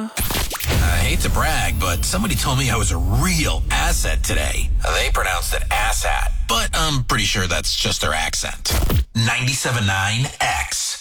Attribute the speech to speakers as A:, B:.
A: I hate to brag, but somebody told me I was a real asset today. They pronounced it asshat, but I'm pretty sure that's just their accent. 97.9 X.